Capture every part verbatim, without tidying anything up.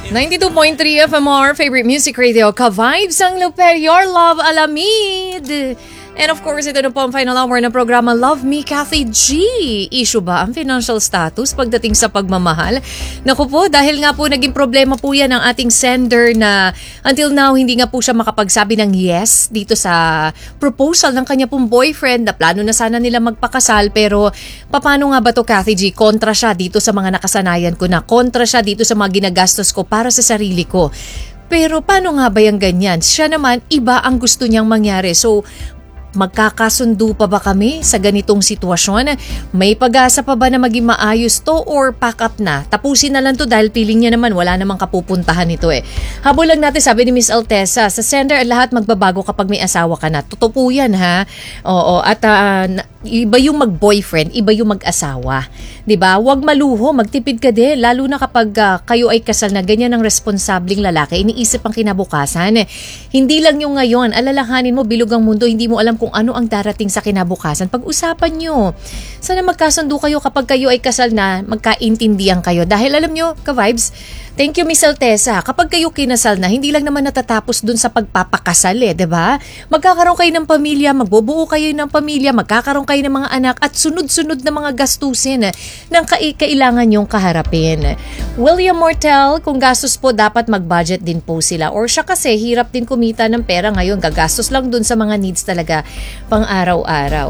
ninety-two point three F M R, favorite music radio, ka-vibes ang Luper, your love, alamid. And of course, ito na po ang final hour ng programa Love Me, Kathy G. Issue ba ang financial status pagdating sa pagmamahal? Naku po, dahil nga po naging problema po yan ng ating sender na until now hindi nga po siya makapagsabi ng yes dito sa proposal ng kanya pong boyfriend na plano na sana nila magpakasal. Pero paano nga ba to, Kathy G? Kontra siya dito sa mga nakasanayan ko na. Kontra siya dito sa mga ginagastos ko para sa sarili ko. Pero paano nga ba yung ganyan? Siya naman, iba ang gusto niyang mangyari. So, magkakasundo pa ba kami sa ganitong sitwasyon? May pag-asa pa ba na maging maayos to or pack up na? Tapusin na lang to dahil piling niya naman wala namang kapupuntahan ito eh. Habol lang natin, sabi ni Miss Altesa, sa sender lahat magbabago kapag may asawa ka na. Totoo po yan ha. Oo, at uh, iba yung mag-boyfriend, iba yung mag-asawa. Diba? Huwag maluho, magtipid ka din. Lalo na kapag uh, kayo ay kasal na, ganyan ang responsabling lalaki. Iniisip ang kinabukasan. Hindi lang yung ngayon, alalahanin mo, bilog ang mundo, hindi mo alam kung ano ang darating sa kinabukasan. Pag-usapan nyo. Sana magkasundo kayo kapag kayo ay kasal na, magkaintindihan kayo. Dahil alam nyo, ka-vibes, thank you Miss Altesa. Kapag kayo kinasal na, hindi lang naman natatapos dun sa pagpapakasal eh, diba? Magkakaroon kayo ng pamilya, magbubuo kayo ng pamilya, magkakaroon kayo ng mga anak at sunod-sunod na mga gastusin ng kailangan nyong kaharapin. William Mortel, kung gastos po dapat mag-budget din po sila. Or siya kasi hirap din kumita ng pera ngayon, gagastos lang dun sa mga needs talaga pang araw-araw.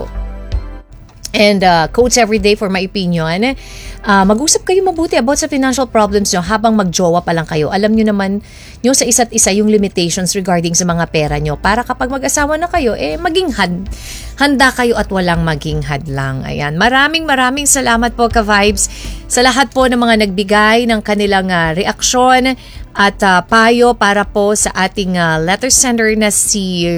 And uh, quotes every day for my opinion, uh, mag-usap kayo mabuti about sa financial problems nyo habang magjowa pa lang kayo. Alam nyo naman nyo sa isa't isa yung limitations regarding sa mga pera nyo para kapag mag-asawa na kayo, eh maging had, handa kayo at walang maging hadlang. Ayan. Maraming maraming salamat po ka-vibes sa lahat po ng mga nagbigay ng kanilang uh, reaksyon at uh, payo para po sa ating uh, letter sender na si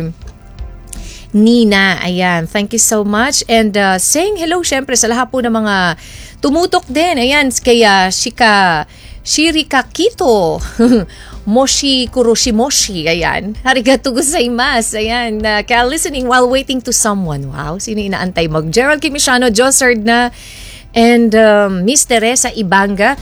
Nina. Ayan, thank you so much. And uh, saying hello syempre sa lahat po ng mga tumutok din. Ayan, kaya Shika, Shirika Kito, Moshi Kuroshimoshi. Ayan, arigato gozaimasu. Ayan, uh, kaya listening while waiting to someone. Wow, sino inaantay mag? Gerald Kimishano, Josard na, and um, Miss Teresa Ibanga.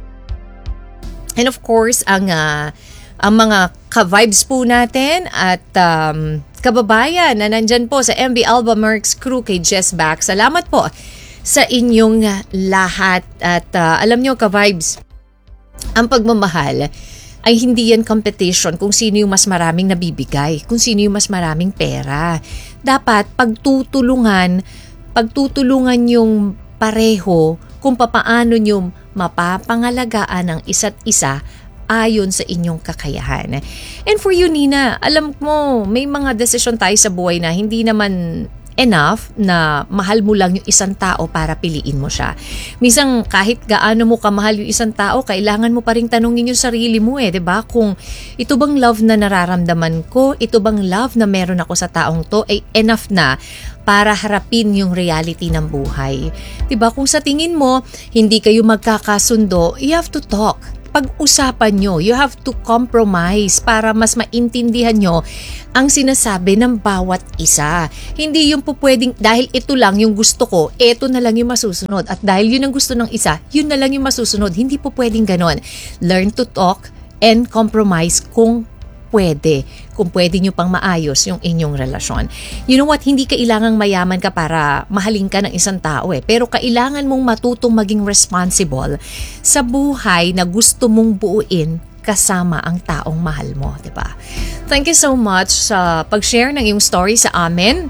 And of course, ang uh, ang mga ka-vibes po natin at um, kababayan na nandyan po sa M B Alba Mercs crew kay Jess Back. Salamat po sa inyong lahat. At uh, alam nyo ka-vibes, ang pagmamahal ay hindi yan competition kung sino yung mas maraming nabibigay, kung sino yung mas maraming pera. Dapat pagtutulungan, pagtutulungan yung pareho kung papaano nyo mapapangalagaan ang isa't isa ayon sa inyong kakayahan. And for you, Nina, alam mo, may mga desisyon tayo sa buhay na hindi naman enough na mahal mo lang yung isang tao para piliin mo siya. Minsan, kahit gaano mo kamahal yung isang tao, kailangan mo pa rin tanungin yung sarili mo eh, 'di ba? Kung ito bang love na nararamdaman ko, ito bang love na meron ako sa taong to ay enough na para harapin yung reality ng buhay. 'Di ba? Kung sa tingin mo hindi kayo magkakasundo, you have to talk. Pag-usapan nyo, you have to compromise para mas maintindihan nyo ang sinasabi ng bawat isa. Hindi yung po pwedeng, dahil ito lang yung gusto ko, ito na lang yung masusunod. At dahil yun ang gusto ng isa, yun na lang yung masusunod. Hindi po pwedeng ganon. Learn to talk and compromise kung pwede. Kung pwede nyo pang maayos yung inyong relasyon. You know what? Hindi kailangang mayaman ka para mahalin ka ng isang tao eh. Pero kailangan mong matutong maging responsible sa buhay na gusto mong buuin kasama ang taong mahal mo, di ba? Thank you so much sa pag-share ng iyong story sa amin,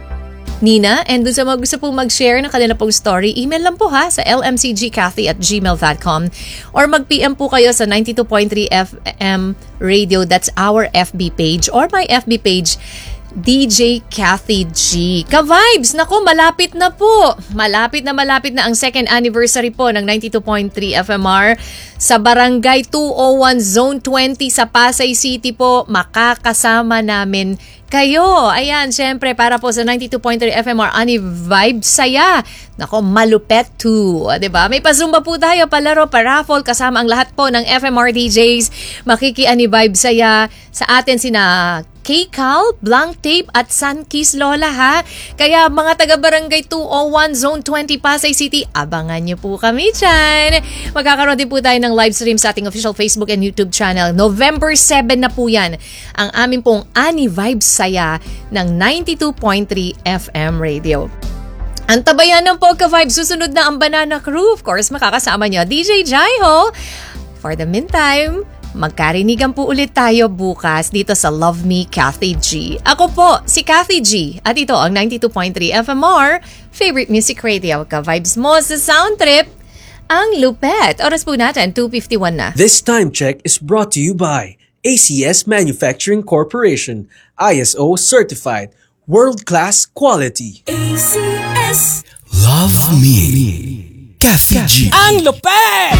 Nina. And dun sa mga gusto pong mag-share ng kanila pong story, email lang po ha sa l m c g kathy at gmail dot com or mag-P M po kayo sa ninety-two point three F M Radio. That's our F B page or my F B page, D J Kathy G. Ka-vibes, nako, malapit na po. Malapit na malapit na ang second anniversary po ng ninety-two point three F M R sa Barangay two oh one Zone twenty sa Pasay City po. Makakasama namin kayo. Ayan, syempre para po sa ninety-two point three F M R Ani Vibe Saya. Nako, malupet too. Diba? May pasumba po tayo, palaro, paraffle, kasama ang lahat po ng F M R D Js. Makiki Ani Vibe Saya. Sa atin sina K K-Cal, Blank Tape at Sunkiss Lola ha. Kaya mga taga-barangay two oh one Zone twenty Pasay City, abangan niyo po kami dyan. Magkakaroon din po tayo ng live stream sa ating official Facebook and YouTube channel. November seven na po yan. Ang amin pong Ani Vibes Saya ng ninety-two point three F M Radio. Ang tabayan ng Polka Vibes, susunod na ang Banana Crew. Of course, makakasama niyo D J Jaiho. For the meantime, magkarinigan po ulit tayo bukas dito sa Love Me, Kathy G. Ako po, si Kathy G. At ito ang ninety-two point three F M R, Favorite Music Radio. Ka-vibes mo sa Sound Trip, ang Lupet. Oras po natin, two fifty-one na. This time check is brought to you by A C S Manufacturing Corporation, I S O certified, world-class quality. A C S Love Me, Kathy G. Ang lupet!